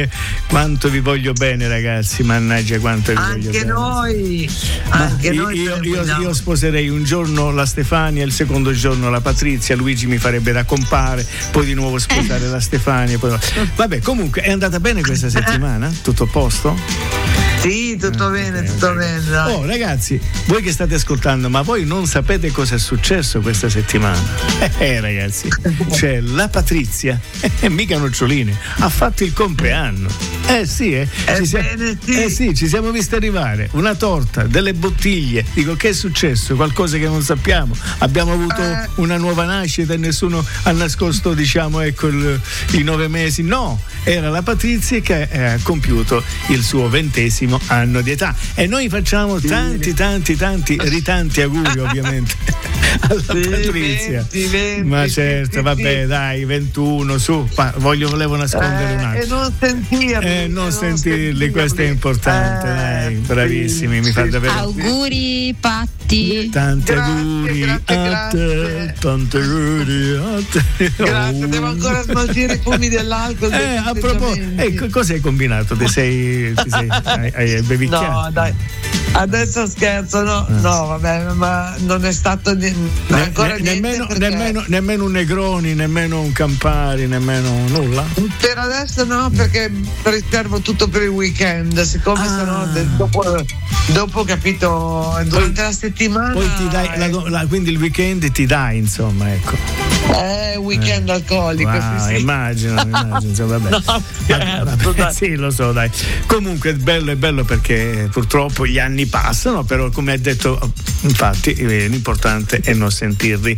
Quanto vi voglio bene, ragazzi, mannaggia quanto vi voglio bene. Anche noi io sposerei un giorno la Stefania, il secondo giorno la Patrizia, Luigi mi farebbe da compare, poi di nuovo sposare la Stefania, poi... Vabbè, comunque è andata bene questa settimana? Tutto a posto? Sì, tutto bene, tutto bene. Dai. Oh ragazzi, voi che state ascoltando, ma voi non sapete cosa è successo questa settimana? Ragazzi, c'è la Patrizia, mica nocciolini, ha fatto il compleanno. Sì, ci siamo visti arrivare una torta, delle bottiglie. Dico, che è successo? Qualcosa che non sappiamo. Abbiamo avuto una nuova nascita e nessuno ha nascosto, diciamo, ecco, i 9 mesi. No, era la Patrizia che ha compiuto il suo 20° anno di età e noi facciamo tanti ritanti auguri ovviamente alla Patrizia. 20, ma certo, vabbè, dai, 21 su, volevo nascondere un attimo e non sentirli, questo è importante, dai, bravissimi, mi fa davvero auguri Patti, tanti auguri a te, tanti auguri a te. Grazie, devo ancora smaltire i fumi dell'alcol. A proposito, cosa hai combinato? Hai bevicchiato? No, dai, adesso scherzo, no, vabbè, ma non è stato ancora nemmeno un Negroni, nemmeno un Campari, nemmeno nulla? Per adesso no, perché riservo tutto per il weekend, siccome sennò dopo capito, durante la settimana poi ti dai quindi il weekend ti dai, insomma, ecco. Weekend alcolico. Wow, sì. Immagino, vabbè. No, sì, lo so, dai. Comunque è bello perché purtroppo gli anni passano, però come hai detto, infatti, l'importante è non sentirli.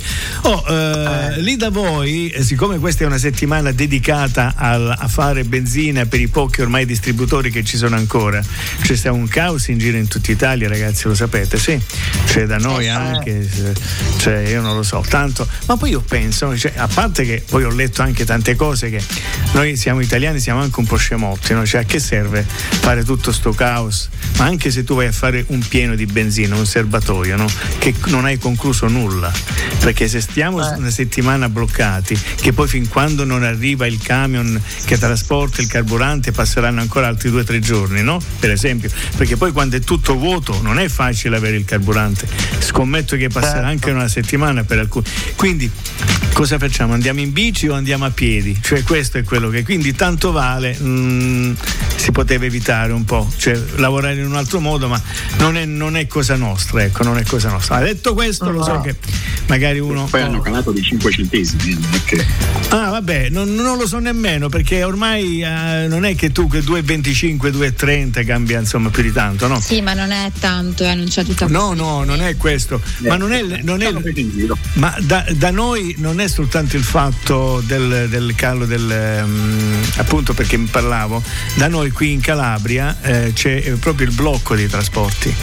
Lì da voi, siccome questa è una settimana dedicata a fare benzina per i pochi ormai distributori che ci sono ancora, c'è stato un caos in giro in tutta Italia, ragazzi, lo sapete, sì? C'è da noi anche, cioè io non lo so, tanto, ma poi io penso, cioè, a parte che poi ho letto anche tante cose, che noi siamo italiani, siamo anche un po' scemotti, no? Cioè, a che serve fare tutto sto caos? Ma anche se tu vai a fare un pieno di benzina, un serbatoio, no? Che non hai concluso nulla, perché se stiamo una settimana bloccati, che poi fin quando non arriva il camion che trasporta il carburante passeranno ancora altri 2-3 giorni, no? Per esempio, perché poi quando è tutto vuoto non è facile avere il carburante, scommetto che passerà anche una settimana per alcuni, quindi cosa facciamo? Andiamo in bici o andiamo a piedi? Cioè questo è quello che, quindi tanto vale, si poteva evitare un po', cioè lavorare in un altro modo, ma non è cosa nostra, ecco, non è cosa nostra. Detto questo, lo so che magari uno poi hanno calato di 5 centesimi, perché vabbè, non lo so nemmeno, perché ormai non è che tu che 2,25, 2,30 cambia, insomma, più di tanto, no? Sì, ma non è tanto, non c'è tutta no, non è questo, ma non è ma da noi non è soltanto il fatto del calo appunto, perché mi parlavo, da noi qui in Calabria c'è proprio il blocco dei trasporti.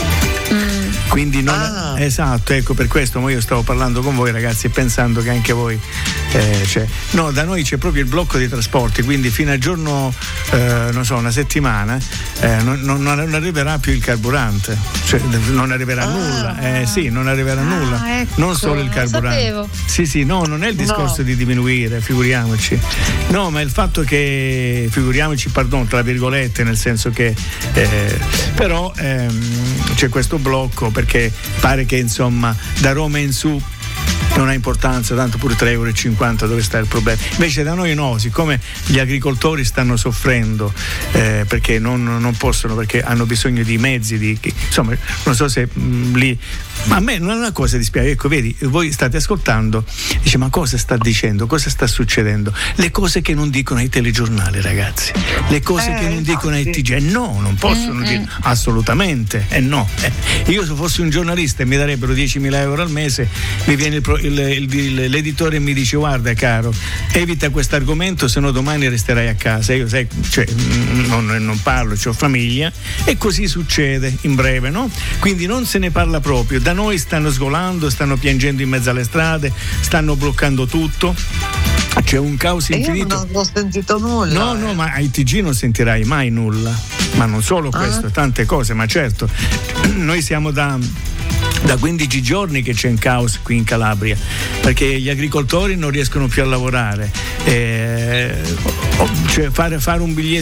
Quindi esatto, ecco, per questo io stavo parlando con voi, ragazzi, pensando che anche voi da noi c'è proprio il blocco dei trasporti, quindi fino a giorno non so, una settimana non arriverà più il carburante, cioè non arriverà nulla, non arriverà nulla, ecco, non solo il carburante. Sì, no, non è il discorso di diminuire, figuriamoci, no, ma il fatto che, figuriamoci, tra virgolette, nel senso che però c'è questo blocco, perché pare che, insomma, da Roma in su non ha importanza, tanto pure 3,50 € dove sta il problema. Invece da noi no, siccome gli agricoltori stanno soffrendo perché non possono, perché hanno bisogno di mezzi, insomma, non so se lì, ma a me non è una cosa dispiace, ecco, vedi, voi state ascoltando, dice, ma cosa sta dicendo, cosa sta succedendo? Le cose che non dicono ai telegiornali, ragazzi, le cose che non dicono ai TG, no, non possono dire, assolutamente, no. Io se fossi un giornalista e mi darebbero 10.000 € al mese, mi viene l'editore e mi dice, guarda caro, evita questo argomento, se no domani resterai a casa. Io non parlo, c'ho famiglia, e così succede in breve, no? Quindi non se ne parla proprio. Da noi stanno sgolando, stanno piangendo in mezzo alle strade, stanno bloccando tutto. C'è un caos infinito. Io non ho sentito nulla. No, ma ai TG non sentirai mai nulla. Ma non solo questo, tante cose, ma certo, noi siamo da 15 giorni che c'è un caos qui in Calabria, perché gli agricoltori non riescono più a lavorare, cioè fare un biglietto